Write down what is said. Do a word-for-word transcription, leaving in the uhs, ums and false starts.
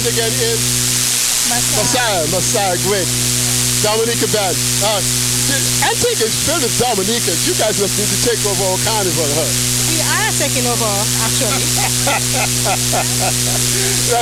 again is Messiah. Messiah. Messiah, great. Dominica Band. Uh, Antigua is filled with Dominicans. You guys must need to take over our carnival, huh? We are taking over, actually.